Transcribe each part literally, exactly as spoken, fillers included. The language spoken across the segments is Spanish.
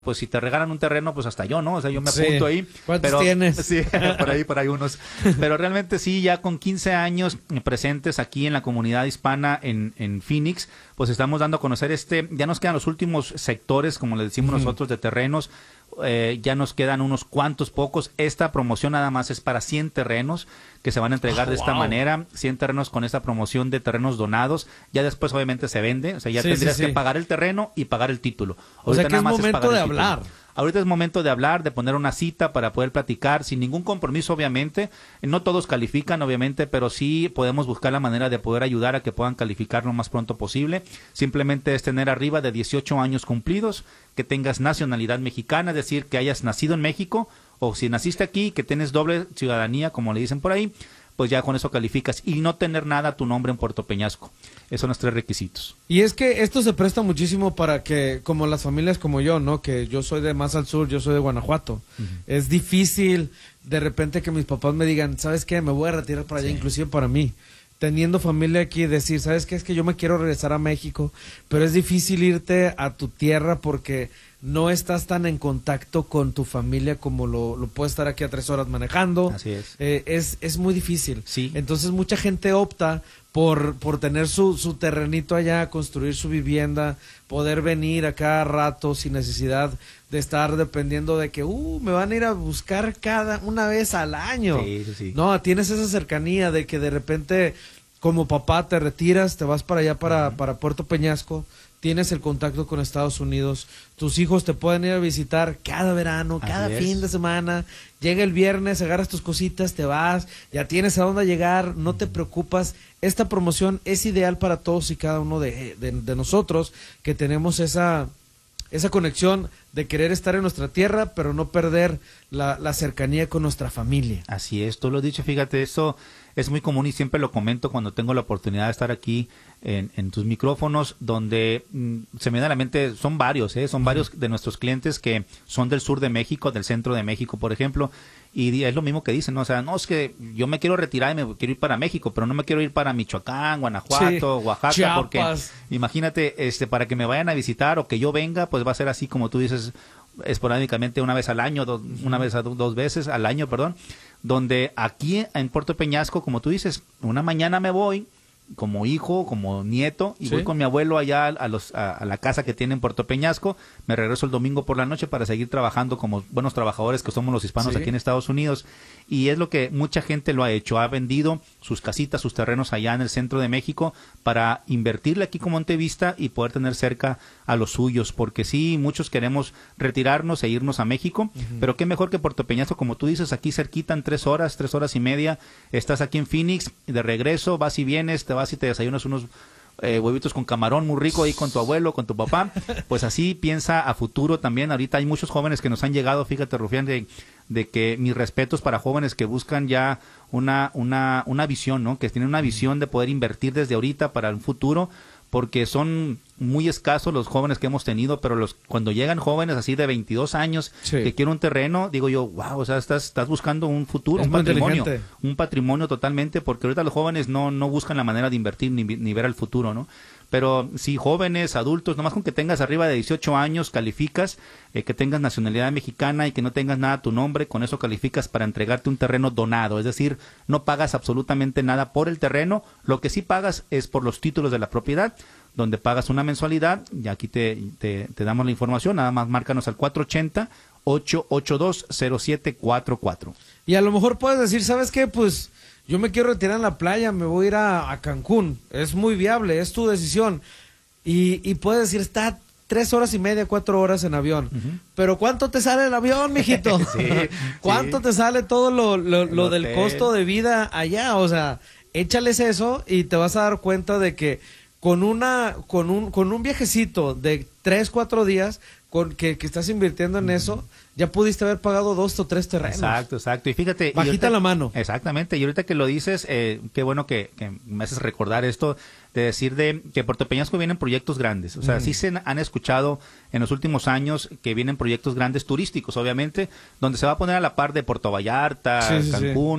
pues si te regalan un terreno, pues hasta yo, ¿no? O sea, yo me apunto sí. ahí. ¿Cuántos pero, tienes? Sí, por ahí, por ahí unos. Pero realmente sí, ya con quince años presentes aquí en la comunidad hispana en, en Phoenix, pues estamos dando a conocer este, ya nos quedan los últimos sectores, como le decimos uh-huh. nosotros, de terrenos. Eh, ya nos quedan unos cuantos pocos. Esta promoción nada más es para cien terrenos que se van a entregar oh, de esta wow. manera, cien terrenos con esta promoción de terrenos donados. Ya después obviamente se vende, o sea, ya sí, tendrías sí, sí. que pagar el terreno y pagar el título. Ahorita o sea que nada es más momento es pagar de el hablar. Título. Ahorita es momento de hablar, de poner una cita para poder platicar sin ningún compromiso, obviamente. No todos califican, obviamente, pero sí podemos buscar la manera de poder ayudar a que puedan calificar lo más pronto posible. Simplemente es tener arriba de dieciocho años cumplidos, que tengas nacionalidad mexicana, es decir, que hayas nacido en México, o si naciste aquí, que tienes doble ciudadanía, como le dicen por ahí, pues ya con eso calificas, y no tener nada a tu nombre en Puerto Peñasco. Esos son los tres requisitos. Y es que esto se presta muchísimo para que, como las familias como yo, ¿no? Que yo soy de más al sur, yo soy de Guanajuato. Uh-huh. Es difícil de repente que mis papás me digan, ¿sabes qué? Me voy a retirar para allá, sí. inclusive para mí. Teniendo familia aquí, decir, ¿sabes qué? Es que yo me quiero regresar a México, pero es difícil irte a tu tierra porque no estás tan en contacto con tu familia como lo, lo puedes estar aquí a tres horas manejando. Así es. Eh, es, es muy difícil. Sí. Entonces mucha gente opta por, por tener su, su terrenito allá, construir su vivienda, poder venir a cada rato sin necesidad de estar dependiendo de que, uh, me van a ir a buscar cada una vez al año. Sí, sí, sí. No, tienes esa cercanía de que de repente como papá te retiras, te vas para allá para, uh-huh. para Puerto Peñasco, tienes el contacto con Estados Unidos, tus hijos te pueden ir a visitar cada verano, Así cada es. fin de semana, llega el viernes, agarras tus cositas, te vas, ya tienes a dónde llegar, no te preocupas. Esta promoción es ideal para todos y cada uno de, de, de nosotros que tenemos esa, esa conexión de querer estar en nuestra tierra, pero no perder la, la cercanía con nuestra familia. Así es, tú lo has dicho, fíjate, eso es muy común y siempre lo comento cuando tengo la oportunidad de estar aquí en, en tus micrófonos, donde mm, se me da a la mente, son varios, ¿eh? son uh-huh. varios de nuestros clientes que son del sur de México, del centro de México, por ejemplo, y es lo mismo que dicen, ¿no? O sea, no, es que yo me quiero retirar y me quiero ir para México, pero no me quiero ir para Michoacán, Guanajuato, sí. Oaxaca, Chiapas. Porque imagínate, este, para que me vayan a visitar o que yo venga, pues va a ser así como tú dices, esporádicamente una vez al año, do, una vez a do, dos veces al año, perdón, donde aquí en Puerto Peñasco, como tú dices, una mañana me voy como hijo, como nieto, y ¿sí? voy con mi abuelo allá a, los, a, a la casa que tiene en Puerto Peñasco, me regreso el domingo por la noche para seguir trabajando como buenos trabajadores que somos los hispanos ¿sí? aquí en Estados Unidos, y es lo que mucha gente lo ha hecho, ha vendido sus casitas, sus terrenos allá en el centro de México para invertirle aquí como Montevista y poder tener cerca a los suyos, porque sí, muchos queremos retirarnos e irnos a México, uh-huh. pero qué mejor que Puerto Peñasco, como tú dices, aquí cerquita en tres horas, tres horas y media, estás aquí en Phoenix, de regreso, vas y vienes, te vas y te desayunas unos eh, huevitos con camarón muy rico ahí con tu abuelo, con tu papá, pues así piensa a futuro también. Ahorita hay muchos jóvenes que nos han llegado, fíjate, Rufián, de, de que mis respetos para jóvenes que buscan ya una, una, una visión, ¿no? Que tienen una visión de poder invertir desde ahorita para un futuro, porque son muy escasos los jóvenes que hemos tenido, pero los cuando llegan jóvenes así de veintidós años sí. que quieren un terreno, digo yo, wow, o sea, estás, estás buscando un futuro, es un patrimonio, un patrimonio totalmente, porque ahorita los jóvenes no, no buscan la manera de invertir ni, ni ver al futuro, ¿no? Pero sí, jóvenes, adultos, nomás con que tengas arriba de dieciocho años, calificas, eh, que tengas nacionalidad mexicana y que no tengas nada a tu nombre, con eso calificas para entregarte un terreno donado, es decir, no pagas absolutamente nada por el terreno, lo que sí pagas es por los títulos de la propiedad, donde pagas una mensualidad, y aquí te, te, te damos la información, nada más márcanos al cuatro ochenta, ocho ocho dos, cero siete cuatro cuatro. Y a lo mejor puedes decir, ¿sabes qué? Pues yo me quiero retirar en la playa, me voy a ir a, a Cancún, es muy viable, es tu decisión, y, y puedes decir, está tres horas y media, cuatro horas en avión, uh-huh. pero ¿cuánto te sale el avión, mijito? sí, ¿Cuánto sí. te sale todo lo, lo, lo del costo de vida allá? O sea, échales eso y te vas a dar cuenta de que con una con un con un viajecito de tres, cuatro días con que, que estás invirtiendo en uh-huh. eso, ya pudiste haber pagado dos o tres terrenos. Exacto, exacto. Y fíjate, bajita y ahorita, la mano. Exactamente. Y ahorita que lo dices, eh, qué bueno que, que me haces recordar esto de decir de que Puerto Peñasco vienen proyectos grandes. O sea, uh-huh. sí se han escuchado en los últimos años que vienen proyectos grandes turísticos, obviamente, donde se va a poner a la par de Puerto Vallarta, sí, sí, Cancún. Sí.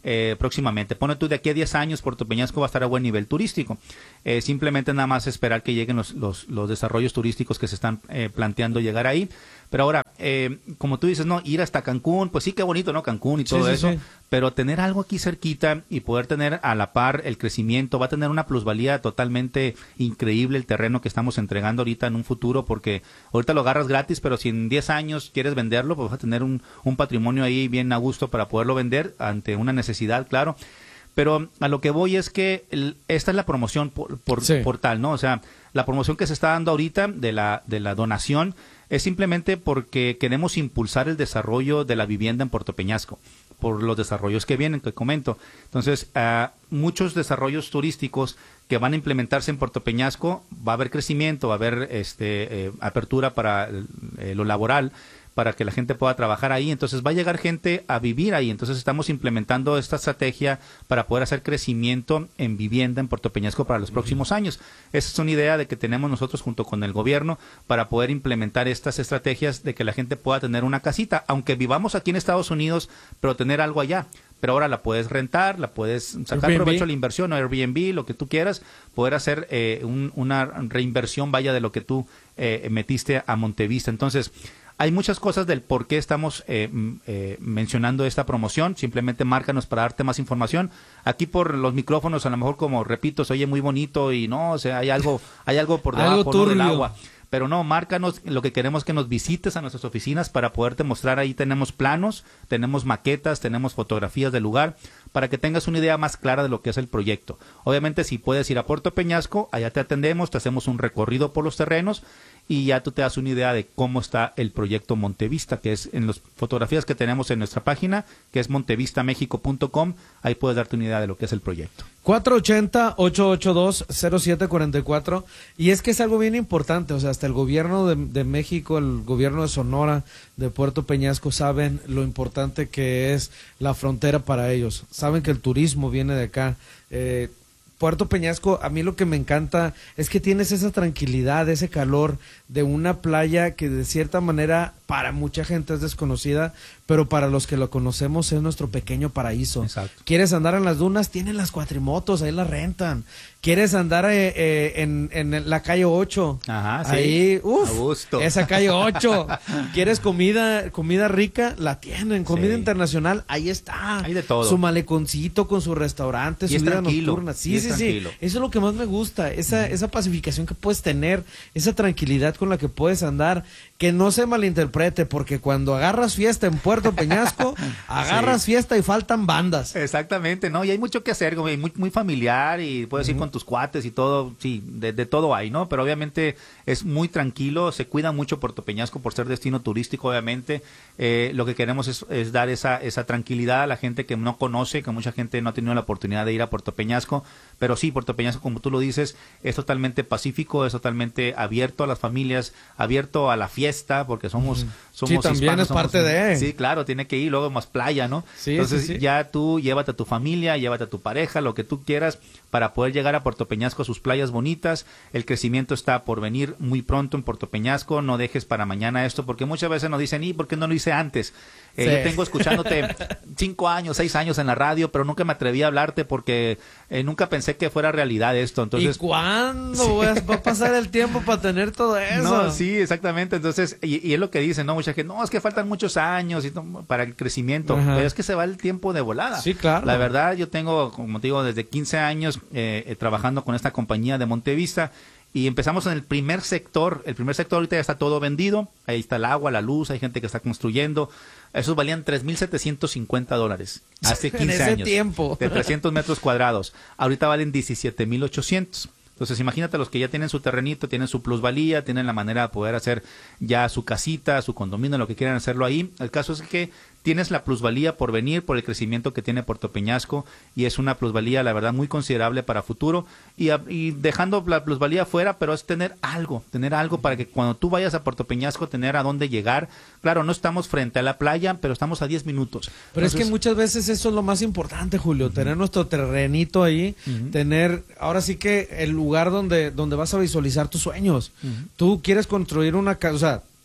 eh, próximamente. Pone tú de aquí a diez años, Puerto Peñasco va a estar a buen nivel turístico. Eh, simplemente nada más esperar que lleguen los, los, los desarrollos turísticos que se están eh, planteando llegar ahí. Pero ahora, eh, como tú dices, no, ir hasta Cancún, pues sí, qué bonito, ¿no? Cancún y todo sí, sí, eso, sí. pero tener algo aquí cerquita y poder tener a la par el crecimiento, va a tener una plusvalía totalmente increíble el terreno que estamos entregando ahorita en un futuro, porque ahorita lo agarras gratis, pero si en diez años quieres venderlo, pues vas a tener un, un patrimonio ahí bien a gusto para poderlo vender ante una necesidad, claro. Pero a lo que voy es que el, esta es la promoción por, por, sí. por tal, ¿no? O sea, la promoción que se está dando ahorita de la, de la donación es simplemente porque queremos impulsar el desarrollo de la vivienda en Puerto Peñasco, por los desarrollos que vienen, que comento. Entonces, uh, muchos desarrollos turísticos que van a implementarse en Puerto Peñasco, va a haber crecimiento, va a haber este, eh, apertura para eh, lo laboral, para que la gente pueda trabajar ahí, entonces va a llegar gente a vivir ahí, entonces estamos implementando esta estrategia para poder hacer crecimiento en vivienda en Puerto Peñasco para los próximos años. Esa es una idea de que tenemos nosotros junto con el gobierno para poder implementar estas estrategias de que la gente pueda tener una casita, aunque vivamos aquí en Estados Unidos, pero tener algo allá. Pero ahora la puedes rentar, la puedes sacar Airbnb. provecho a la inversión, o Airbnb, lo que tú quieras, poder hacer eh, un, una reinversión, vaya, de lo que tú eh, metiste a Montevista. Entonces, hay muchas cosas del por qué estamos eh, eh, mencionando esta promoción. Simplemente márcanos para darte más información. Aquí por los micrófonos, a lo mejor, como repito, se oye muy bonito y no, o sea, hay algo, hay algo por debajo, Algo ¿no? del turbio. agua. Pero no, márcanos, lo que queremos es que nos visites a nuestras oficinas para poderte mostrar. Ahí tenemos planos, tenemos maquetas, tenemos fotografías del lugar, para que tengas una idea más clara de lo que es el proyecto. Obviamente, si puedes ir a Puerto Peñasco, allá te atendemos, te hacemos un recorrido por los terrenos y ya tú te das una idea de cómo está el proyecto Montevista, que es en las fotografías que tenemos en nuestra página, que es montevista mexico punto com. Ahí puedes darte una idea de lo que es el proyecto. cuatro ocho cero, ocho ocho dos, cero siete cuatro cuatro. Y es que es algo bien importante, o sea, hasta el gobierno de, de México, el gobierno de Sonora, de Puerto Peñasco, saben lo importante que es la frontera para ellos. Saben que el turismo viene de acá. Eh, Puerto Peñasco, a mí lo que me encanta es que tienes esa tranquilidad, ese calor de una playa que de cierta manera para mucha gente es desconocida, pero para los que lo conocemos es nuestro pequeño paraíso. Exacto. ¿Quieres andar en las dunas? Tienen las cuatrimotos, ahí las rentan. ¿Quieres andar eh, eh, en, en la calle ocho? Ajá, sí. Ahí, uff, A gusto. esa calle ocho. ¿Quieres comida comida rica? La tienen. Comida Sí. internacional, ahí está. Hay de todo. Su maleconcito con su restaurante, Y su es vida tranquilo, nocturna. Sí, y es sí, tranquilo. sí. Eso es lo que más me gusta. Esa, esa pacificación que puedes tener, esa tranquilidad con la que puedes andar. Que no se malinterprete, porque cuando agarras fiesta en Puerto Peñasco, agarras Sí. fiesta y faltan bandas. Exactamente, ¿no? Y hay mucho que hacer, güey, muy, muy familiar y puedes ir con tus cuates y todo, sí, de, de todo hay, ¿no? Pero obviamente es muy tranquilo, se cuida mucho Puerto Peñasco por ser destino turístico, obviamente. Eh, lo que queremos es, es dar esa, esa tranquilidad a la gente que no conoce, que mucha gente no ha tenido la oportunidad de ir a Puerto Peñasco, pero sí, Puerto Peñasco, como tú lo dices, es totalmente pacífico, es totalmente abierto a las familias, abierto a la fiesta, porque somos, somos Sí, también hispanos, es somos- parte de. Sí, claro, tiene que ir, luego más playa, ¿no? Sí, Entonces sí, sí. ya tú llévate a tu familia, llévate a tu pareja, lo que tú quieras, para poder llegar a Puerto Peñasco, a sus playas bonitas. El crecimiento está por venir muy pronto en Puerto Peñasco, no dejes para mañana esto, porque muchas veces nos dicen, ¿y por qué no lo hihice antes? Eh, Sí. Yo tengo escuchándote cinco años, seis años en la radio, pero nunca me atreví a hablarte porque eh, nunca pensé que fuera realidad esto. Entonces, ¿Y cuándo va a- va a pasar el tiempo para tener todo eso? no, sí, exactamente. Entonces, y, y es lo que dicen, ¿no? Mucha gente, no, es que faltan muchos años y no, para el crecimiento. Ajá. Pero es que se va el tiempo de volada. Sí, claro. La verdad, yo tengo, como te digo, desde quince años eh, eh, trabajando con esta compañía de Montevista y empezamos en el primer sector. El primer sector ahorita ya está todo vendido. Ahí está el agua, la luz, hay gente que está construyendo. Esos valían tres mil setecientos cincuenta dólares hace En quince ese años. tiempo. De trescientos metros cuadrados. Ahorita valen diecisiete mil ochocientos. Entonces, imagínate los que ya tienen su terrenito, tienen su plusvalía, tienen la manera de poder hacer ya su casita, su condominio, lo que quieran hacerlo ahí. El caso es que tienes la plusvalía por venir, por el crecimiento que tiene Puerto Peñasco, y es una plusvalía, la verdad, muy considerable para futuro. Y, a- y dejando la plusvalía fuera, pero es tener algo, tener algo para que cuando tú vayas a Puerto Peñasco, tener a dónde llegar. Claro, no estamos frente a la playa, pero estamos a diez minutos. Pero es que Entonces, muchas veces eso es lo más importante, Julio, tener nuestro terrenito ahí, Ujú. tener, ahora sí que el lugar donde, donde vas a visualizar tus sueños. Ujú. Tú quieres construir una casa, o sea,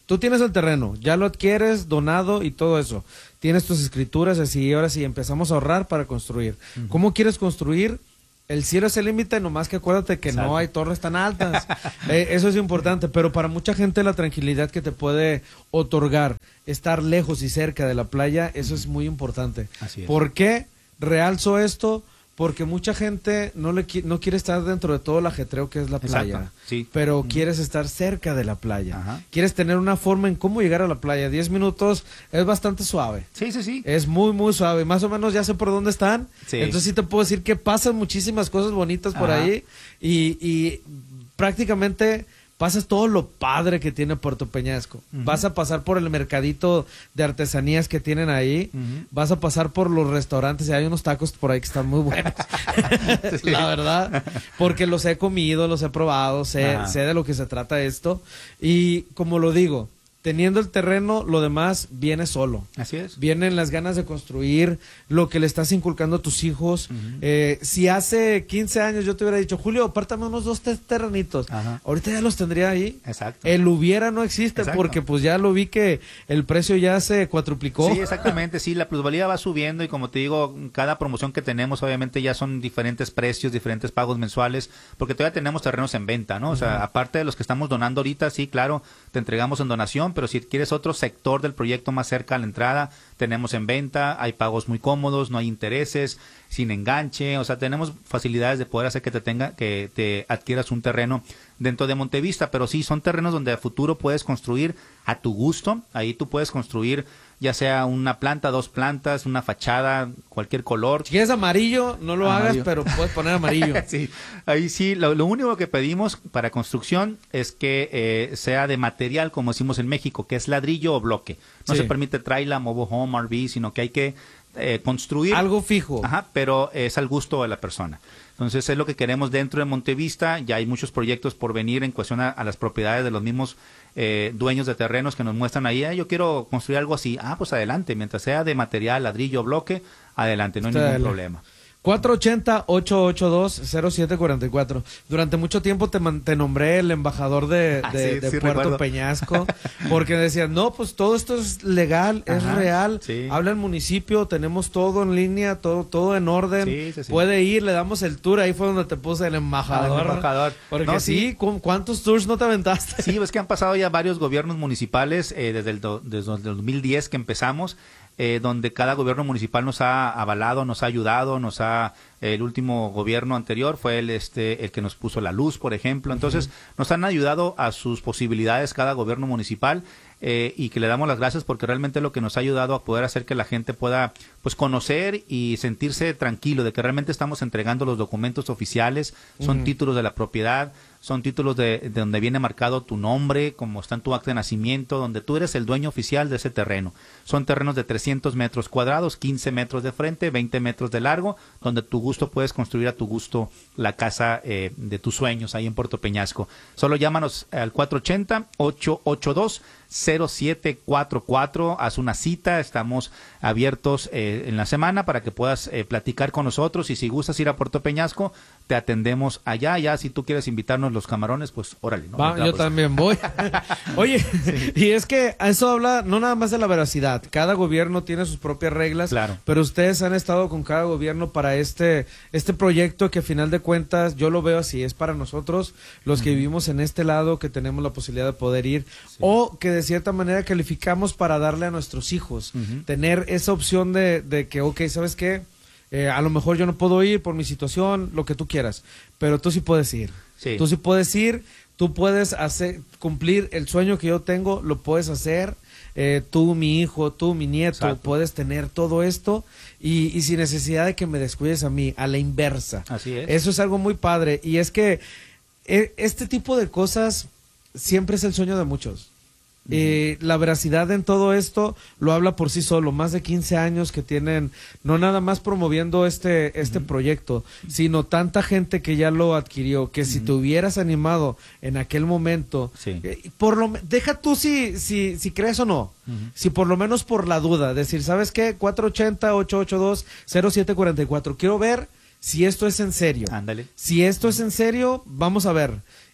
tú tienes el terreno, ya lo adquieres, donado y todo eso. Tienes tus escrituras, así, ahora sí, empezamos a ahorrar para construir. Uh-huh. ¿Cómo quieres construir? El cielo es el límite, nomás que acuérdate que Exacto. no hay torres tan altas. eh, eso es importante, pero para mucha gente la tranquilidad que te puede otorgar estar lejos y cerca de la playa, eso es muy importante. Así es. ¿Por qué realzo esto? Porque mucha gente no le no quiere estar dentro de todo el ajetreo que es la playa, Exacto, sí. pero uh-huh. quieres estar cerca de la playa. Ajá. Quieres tener una forma en cómo llegar a la playa. Diez minutos es bastante suave. Sí, sí, sí. Es muy, muy suave. Más o menos ya sé por dónde están. Sí. Entonces sí te puedo decir que pasan muchísimas cosas bonitas por Ajá. ahí y, y prácticamente pasas todo lo padre que tiene Puerto Peñasco. Uh-huh. Vas a pasar por el mercadito de artesanías que tienen ahí. Uh-huh. Vas a pasar por los restaurantes. Y hay unos tacos por ahí que están muy buenos. Sí. La verdad. Porque los he comido, los he probado. Sé, sé de lo que se trata esto. Y como lo digo, teniendo el terreno, lo demás viene solo. Así es. Vienen las ganas de construir, lo que le estás inculcando a tus hijos. Uh-huh. Eh, si hace quince años yo te hubiera dicho, Julio, apártame unos dos terrenitos. Ajá. Ahorita ya los tendría ahí. Exacto. El hubiera no existe. Exacto. Porque pues ya lo vi que el precio ya se cuatruplicó. Sí, exactamente. Sí, la plusvalía va subiendo y como te digo, cada promoción que tenemos obviamente ya son diferentes precios, diferentes pagos mensuales, porque todavía tenemos terrenos en venta, ¿no? O sea, uh-huh. aparte de los que estamos donando ahorita, sí, claro, te entregamos en donación, pero si quieres otro sector del proyecto más cerca a la entrada, tenemos en venta, hay pagos muy cómodos, no hay intereses, sin enganche, o sea, tenemos facilidades de poder hacer que te tenga, que te adquieras un terreno dentro de Montevista, pero sí, son terrenos donde a futuro puedes construir a tu gusto, ahí tú puedes construir ya sea una planta, dos plantas, una fachada, cualquier color. Si quieres amarillo, no lo amarillo. hagas, pero puedes poner amarillo. Sí, ahí sí, lo, lo único que pedimos para construcción es que eh, sea de material, como decimos en México, que es ladrillo o bloque. No sí. se permite trailer, mobile home, R V, sino que hay que eh, construir. Algo fijo. Ajá, pero es al gusto de la persona. Entonces es lo que queremos dentro de Montevista. Ya hay muchos proyectos por venir en cuestión a, a las propiedades de los mismos eh, dueños de terrenos que nos muestran ahí. Ah, yo quiero construir algo así. Ah, pues adelante. Mientras sea de material, ladrillo, bloque, adelante. No hay ningún problema. cuatro ocho cero, ocho ocho dos, cero siete cuatro cuatro. Durante mucho tiempo te, te nombré el embajador de, ah, de, sí, de sí, Puerto recuerdo. Peñasco, porque decían, no, pues todo esto es legal, es Ajá, real, sí. habla el municipio, tenemos todo en línea, todo todo en orden, sí, sí, sí. puede ir, le damos el tour, ahí fue donde te puse el embajador. Ah, el embajador. Porque no, sí, sí, ¿cuántos tours no te aventaste? Sí, es que han pasado ya varios gobiernos municipales eh, desde, el do, desde el dos mil diez que empezamos. Eh, donde cada gobierno municipal nos ha avalado, nos ha ayudado, nos ha eh, el último gobierno anterior fue el este el que nos puso la luz, por ejemplo. Entonces, uh-huh. nos han ayudado a sus posibilidades cada gobierno municipal eh, y que le damos las gracias porque realmente es lo que nos ha ayudado a poder hacer que la gente pueda pues conocer y sentirse tranquilo de que realmente estamos entregando los documentos oficiales, son uh-huh. títulos de la propiedad, son títulos de, de donde viene marcado tu nombre, como está en tu acta de nacimiento, donde tú eres el dueño oficial de ese terreno. Son terrenos de trescientos metros cuadrados, quince metros de frente, veinte metros de largo, donde tu gusto puedes construir a tu gusto la casa eh, de tus sueños ahí en Puerto Peñasco. Solo llámanos al cuatro ocho cero, ocho ocho dos, cero siete cuatro cuatro, haz una cita, estamos abiertos eh, en la semana para que puedas eh, platicar con nosotros y si gustas ir a Puerto Peñasco, te atendemos allá, ya si tú quieres invitarnos los camarones, pues órale. ¿no? Va, yo también voy. Oye, sí. Y es que eso habla no nada más de la veracidad, cada gobierno tiene sus propias reglas, claro. pero ustedes han estado con cada gobierno para este este proyecto que a final de cuentas yo lo veo así, es para nosotros los uh-huh. que vivimos en este lado, que tenemos la posibilidad de poder ir, sí. o que de cierta manera calificamos para darle a nuestros hijos, uh-huh. tener esa opción de, de que, ok, ¿sabes qué? Eh, a lo mejor yo no puedo ir por mi situación, lo que tú quieras, pero tú sí puedes ir. Sí. Tú sí puedes ir, tú puedes hacer cumplir el sueño que yo tengo, lo puedes hacer. Eh, tú, mi hijo, tú, mi nieto, Exacto. puedes tener todo esto y, y sin necesidad de que me descuides a mí, a la inversa. Así es. Eso es algo muy padre y es que eh, este tipo de cosas siempre es el sueño de muchos. Eh, la veracidad en todo esto lo habla por sí solo, más de quince años que tienen, no nada más promoviendo este este uh-huh. proyecto, sino tanta gente que ya lo adquirió, que uh-huh. si te hubieras animado en aquel momento, sí. eh, por lo deja tú si si si crees o no, uh-huh. si por lo menos por la duda, decir, ¿sabes qué? cuatro ocho cero, ocho ocho dos, cero siete cuatro cuatro, quiero ver si esto es en serio. Ándale. Si esto es en serio, vamos a ver.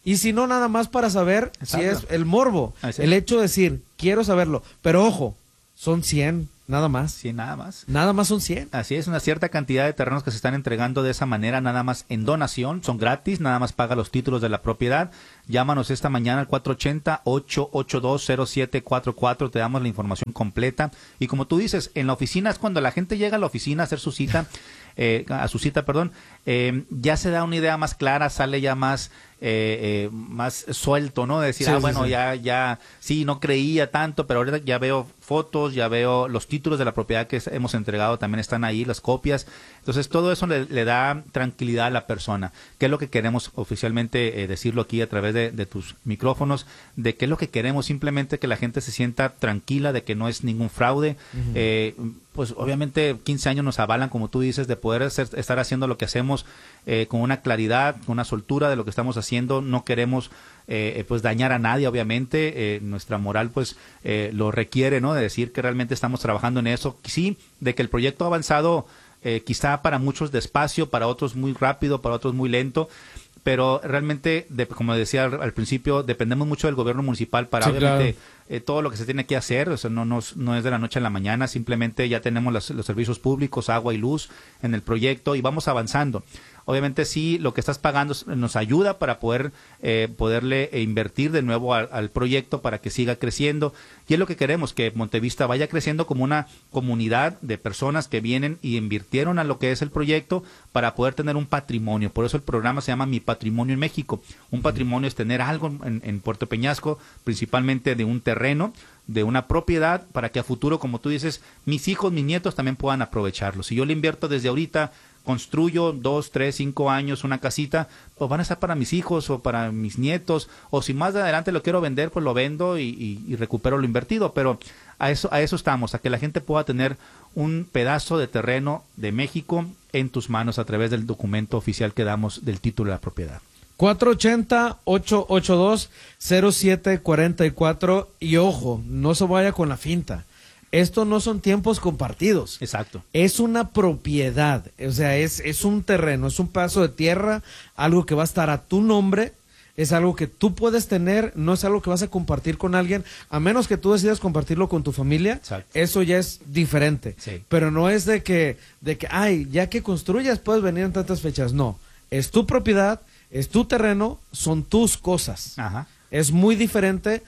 Y si no, nada más para saber Exacto. si es el morbo, Así el es. hecho de decir, quiero saberlo. Pero ojo, son cien, nada más. Sí, nada más. Nada más son cien. Así es, una cierta cantidad de terrenos que se están entregando de esa manera, nada más en donación, son gratis, nada más paga los títulos de la propiedad. Llámanos esta mañana al cuatro ocho cero, ocho ocho dos, cero siete cuatro cuatro, te damos la información completa. Y como tú dices, en la oficina es cuando la gente llega a la oficina a hacer su cita, eh, a su cita, perdón, eh, ya se da una idea más clara, sale ya más eh, eh, más suelto, ¿no? De decir, Sí, ah, sí, bueno, sí. ya, ya, sí, no creía tanto, pero ahorita ya veo fotos, ya veo los títulos de la propiedad que hemos entregado, también están ahí, las copias. Entonces, todo eso le, le da tranquilidad a la persona. ¿Qué es lo que queremos oficialmente eh, decirlo aquí a través de, de tus micrófonos? De qué es lo que queremos, simplemente que la gente se sienta tranquila, de que no es ningún fraude. Uh-huh. eh, pues obviamente quince años nos avalan, como tú dices, de poder hacer, estar haciendo lo que hacemos eh, con una claridad, con una soltura de lo que estamos haciendo. No queremos eh, pues dañar a nadie, obviamente. Eh, nuestra moral pues eh, lo requiere, ¿no? De decir que realmente estamos trabajando en eso. Sí, de que el proyecto ha avanzado eh, quizá para muchos despacio, para otros muy rápido, para otros muy lento. Pero realmente, de, como decía al, al principio, dependemos mucho del gobierno municipal para, sí, obviamente, claro. eh, todo lo que se tiene que hacer. O sea, no, no, no es de la noche a la mañana, simplemente ya tenemos los, los servicios públicos, agua y luz en el proyecto y vamos avanzando. Obviamente sí, lo que estás pagando nos ayuda para poder eh, poderle invertir de nuevo al, al proyecto para que siga creciendo. Y es lo que queremos, que Montevista vaya creciendo como una comunidad de personas que vienen y invirtieron a lo que es el proyecto para poder tener un patrimonio. Por eso el programa se llama Mi Patrimonio en México. Un patrimonio es tener algo en, en Puerto Peñasco, principalmente de un terreno, de una propiedad, para que a futuro, como tú dices, mis hijos, mis nietos también puedan aprovecharlo. Si yo le invierto desde ahorita, construyo dos, tres, cinco años una casita, pues van a estar para mis hijos o para mis nietos, o si más adelante lo quiero vender, pues lo vendo y, y, y recupero lo invertido. Pero a eso, a eso estamos, a que la gente pueda tener un pedazo de terreno de México en tus manos a través del documento oficial que damos del título de la propiedad. cuatro ocho cero, ocho ocho dos, cero siete cuatro cuatro y ojo, no se vaya con la finta. Esto no son tiempos compartidos. Exacto. Es una propiedad, o sea, es, es un terreno, es un pedazo de tierra, algo que va a estar a tu nombre, es algo que tú puedes tener, no es algo que vas a compartir con alguien, a menos que tú decidas compartirlo con tu familia. Exacto. Eso ya es diferente. Sí. Pero no es de que, de que, ay, ya que construyas puedes venir en tantas fechas. No, es tu propiedad, es tu terreno, son tus cosas. Ajá. Es muy diferente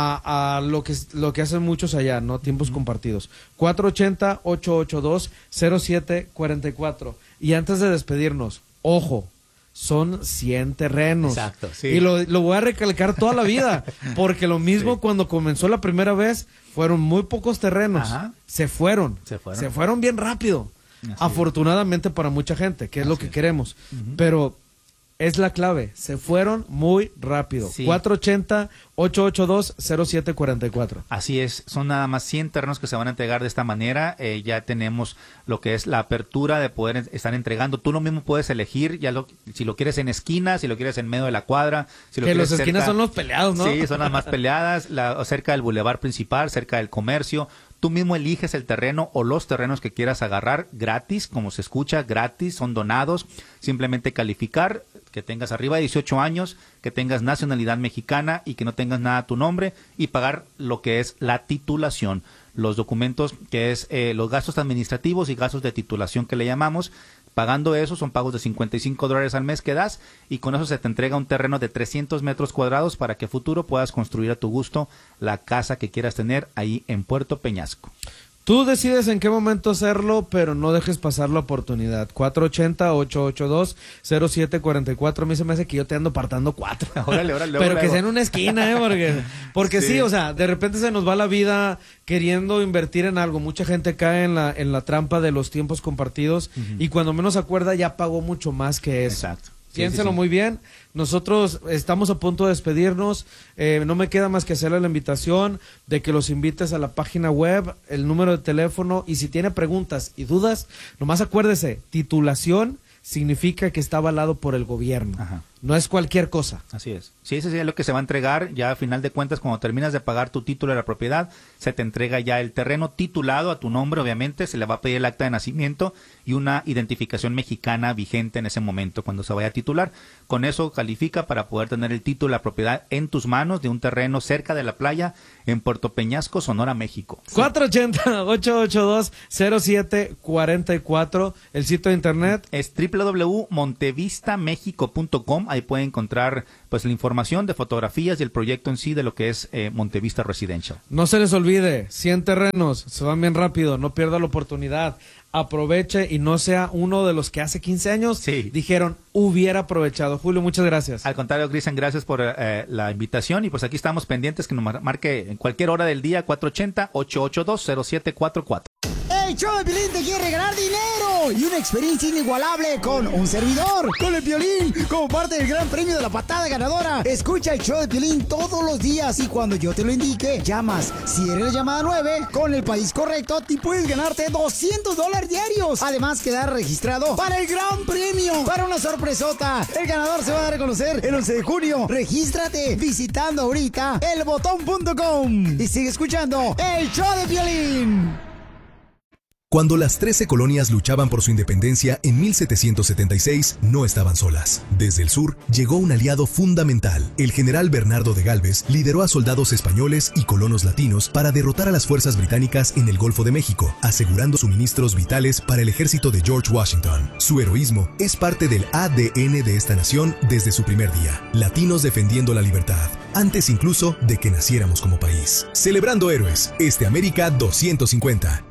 a, a lo que lo que hacen muchos allá, ¿no? Tiempos uh-huh. compartidos. cuatro ocho cero, ocho ocho dos, cero siete cuatro cuatro. Y antes de despedirnos, ojo, son cien terrenos. Exacto, sí. Y lo, lo voy a recalcar toda la vida, porque lo mismo sí. cuando comenzó la primera vez, fueron muy pocos terrenos. Ajá. Se fueron. Se fueron. Se fueron bien rápido. Así afortunadamente es. Para mucha gente, que es Así lo que es. queremos. Uh-huh. Pero es la clave, se fueron muy rápido. Sí. cuatro ocho cero, ocho ocho dos, cero siete cuatro cuatro. Así es, son nada más cien terrenos que se van a entregar de esta manera. Eh, ya tenemos lo que es la apertura de poder estar entregando. Tú lo mismo puedes elegir, ya lo, si lo quieres en esquina, si lo quieres en medio de la cuadra. Si lo que quieres las esquinas cerca, son los peleados, ¿no? Sí, son las más peleadas, la, cerca del bulevar principal, cerca del comercio. Tú mismo eliges el terreno o los terrenos que quieras agarrar gratis, como se escucha, gratis, son donados. Simplemente calificar, que tengas arriba de dieciocho años, que tengas nacionalidad mexicana y que no tengas nada a tu nombre y pagar lo que es la titulación. Los documentos, que es eh, los gastos administrativos y gastos de titulación que le llamamos. Pagando eso, son pagos de cincuenta y cinco dólares al mes que das y con eso se te entrega un terreno de trescientos metros cuadrados para que a futuro puedas construir a tu gusto la casa que quieras tener ahí en Puerto Peñasco. Tú decides en qué momento hacerlo, pero no dejes pasar la oportunidad. cuatro ocho cero, ocho ocho dos, cero siete cuatro cuatro. A mí se me hace que yo te ando apartando cuatro. Órale, órale, pero luego, que sea en una esquina, ¿eh? Porque, porque sí. sí, o sea, de repente se nos va la vida queriendo invertir en algo. Mucha gente cae en la, en la trampa de los tiempos compartidos uh-huh. y cuando menos acuerda ya pagó mucho más que eso. Exacto. Piénselo sí, sí, sí. muy muy bien. Nosotros estamos a punto de despedirnos. Eh, no me queda más que hacerle la invitación de que los invites a la página web, el número de teléfono y si tiene preguntas y dudas, nomás acuérdese, titulación significa que está avalado por el gobierno. Ajá. No es cualquier cosa. Así es. Sí, ese es lo que se va a entregar. Ya a final de cuentas, cuando terminas de pagar tu título de la propiedad, se te entrega ya el terreno titulado a tu nombre, obviamente. Se le va a pedir el acta de nacimiento y una identificación mexicana vigente en ese momento cuando se vaya a titular. Con eso califica para poder tener el título de la propiedad en tus manos de un terreno cerca de la playa en Puerto Peñasco, Sonora, México. Sí. cuatro ocho cero, ocho ocho dos, cero siete cuatro cuatro. El sitio de internet es doble u doble u doble u punto montevista mexico punto com. Ahí pueden encontrar pues la información de fotografías y el proyecto en sí de lo que es eh, Montevista Residential. No se les olvide, cien terrenos, se van bien rápido, no pierda la oportunidad. Aproveche y no sea uno de los que hace quince años sí. dijeron hubiera aprovechado. Julio, muchas gracias. Al contrario, Cristian, gracias por eh, la invitación y pues aquí estamos pendientes que nos marque en cualquier hora del día cuatro ocho cero, ocho ocho dos, cero siete cuatro cuatro. El show de Piolín te quiere regalar dinero y una experiencia inigualable con un servidor, con el Piolín, como parte del gran premio de la patada ganadora. Escucha el show de Piolín todos los días y cuando yo te lo indique, llamas. Si eres la llamada nueve, con el país correcto, te puedes ganarte doscientos dólares diarios. Además, quedar registrado para el gran premio, para una sorpresota. El ganador se va a dar a conocer el once de junio. Regístrate visitando ahorita el botón punto com y sigue escuchando el show de Piolín. Cuando las trece colonias luchaban por su independencia en mil setecientos setenta y seis, no estaban solas. Desde el sur llegó un aliado fundamental. El general Bernardo de Gálvez lideró a soldados españoles y colonos latinos para derrotar a las fuerzas británicas en el Golfo de México, asegurando suministros vitales para el ejército de George Washington. Su heroísmo es parte del A D N de esta nación desde su primer día. Latinos defendiendo la libertad, antes incluso de que naciéramos como país. Celebrando héroes, este América doscientos cincuenta.